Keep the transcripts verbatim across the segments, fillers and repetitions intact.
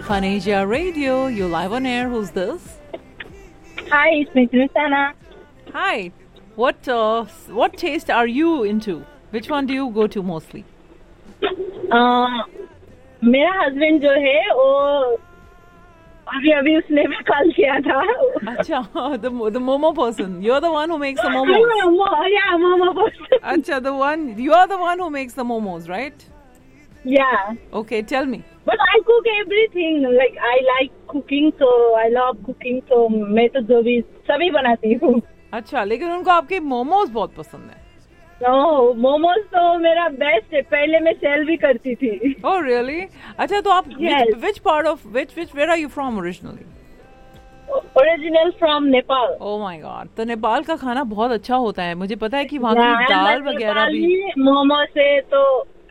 Fun Asia Radio. You're live on air. Who's this? Hi, it's me, Tristana. Hi. What uh, what taste are you into? Which one do you go to mostly? Uh, मेरा husband जो है वो अभी अभी उसने भी call किया था. अच्छा, the the momo person. You're the one who makes the momos. Yeah, momo person. अच्छा, the one you're the one who makes the momos, right? Yeah. Okay, tell me. But I cook everything. Like I like cooking, so I love cooking. So मैं तो जो भी सभी बनाती हूँ. अच्छा, लेकिन उनको आपके मोमोज बहुत पसंद है. No, मोमोज तो मेरा बेस्ट है. पहले मैं सेल भी करती थी. Oh really? अच्छा, तो आप Yes. which, which part of which which where are you from originally? Original from Nepal. Oh my God, तो नेपाल का खाना बहुत अच्छा होता है. मुझे पता है कि वहाँ Yeah, की दाल मैं वगैरह भी. नेपाली मोमो से तो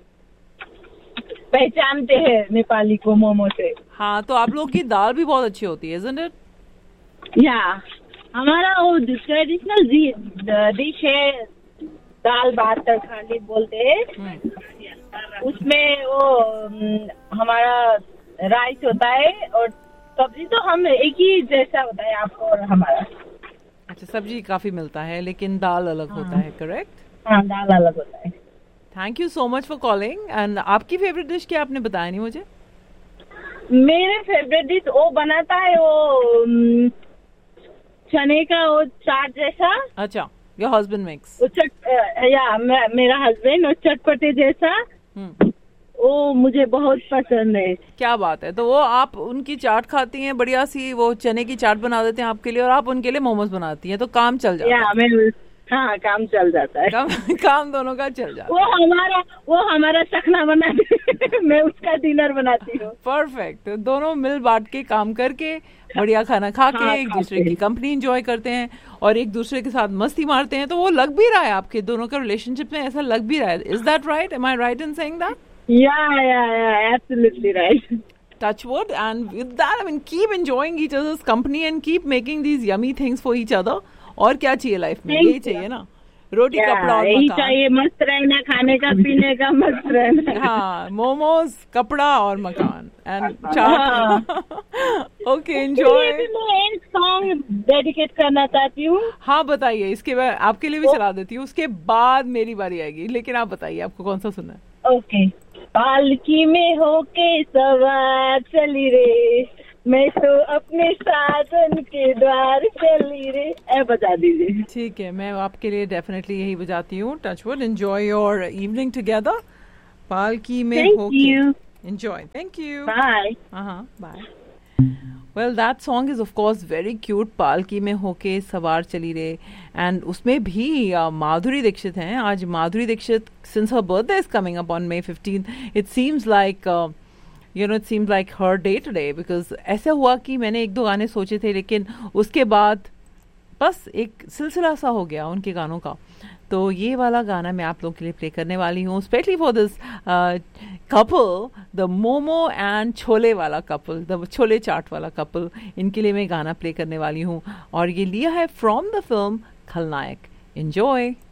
पहचानते हैं नेपाली को मोमो से. हाँ, तो आप लोग की दाल भी बहुत अच्छी होती है, isn't it? या हमारा वो ट्रेडिशनल डिश है दाल भात तड़खाली बोलते हैं. उसमें वो अम, हमारा राइस होता है और सब्जी तो हम एक ही जैसा होता है आपको और हमारा. अच्छा, सब्जी काफी मिलता है लेकिन दाल अलग होता है, करेक्ट? हाँ, दाल अलग होता है. Thank you so much for calling. And आपकी फेवरेट डिश क्या आपने बताया नहीं मुझे? मेरे फेवरेट डिश वो बनाता है वो अम, चने का वो चाट जैसा. अच्छा, योर हस्बैंड मेक्स. वो चट अ, या मे- मेरा हस्बैंड और चटपटे जैसा वो मुझे बहुत पसंद है. क्या बात है. तो वो आप उनकी चाट खाती हैं बढ़िया सी, वो चने की चाट बना देते हैं आपके लिए और आप उनके लिए मोमोज बनाती हैं, तो काम चल जाता या मैं हाँ काम चल जाता है. है. काम काम दोनों का चल जाता वो हमारा वो हमारा सखना बनाते मैं उसका डिनर बनाती हूँ. है. परफेक्ट. दोनों मिल बांट के काम करके बढ़िया खाना खा के हाँ, एक खाते दूसरे की हैं. कंपनी एंजॉय करते हैं और एक दूसरे के साथ मस्ती मारते हैं, तो वो लग भी रहा है आपके दोनों का रिलेशनशिप में ऐसा लग भी रहा है. Is that right? M I right in saying that? या या या absolutely right. Touch wood, and with that, I mean, keep enjoying each other's company and keep making these yummy things for each other. और क्या चाहिए life में? Thank यही you. चाहिए ना, रोटी या कपड़ा और यही मकान. चाहिए, मस्त रहना, खाने का पीने का मस्त रहना. हाँ, मोमोज, कपड़ा और मकान एंड हाँ. चाट. Okay, enjoy. मैं एक सॉन्ग डेडिकेट करना चाहती हूँ. हाँ, बताइए. इसके बाद आपके लिए भी चला देती हूँ, उसके बाद मेरी बारी आएगी. लेकिन आप बताइए आपको कौन सा सुनना है? ओके. पालकी में होके सवार चली रे, मैं तो अपने साधन के द्वार चली रे. ए बजा दीजिए. ठीक है, मैं आपके लिए डेफिनेटली यही बजाती हूँ. Touch wood. Enjoy your evening together. पालकी में थैंक होके you. Enjoy. Thank you. Bye. Uh-huh, bye. Well, that song is of course very cute. पालकी में होके सवार चली रे. And उसमें भी uh, माधुरी दीक्षित हैं. आज Madhuri Dixit, since her birthday is coming up on May fifteenth, it seems like uh, you know it seems like her day today, because ऐसा हुआ कि मैंने एक दो गाने सोचे थे लेकिन उसके बाद बस एक सिलसिला सा हो गया उनके गानों का. तो ये वाला गाना मैं आप लोगों के लिए प्ले करने वाली हूँ, specially for this couple, the momo and chole वाला कपल, द छोले चाट वाला कपल. इनके लिए मैं गाना प्ले करने वाली हूँ और ये लिया है फ्रॉम द फिल्म खलनायक. एंजॉय.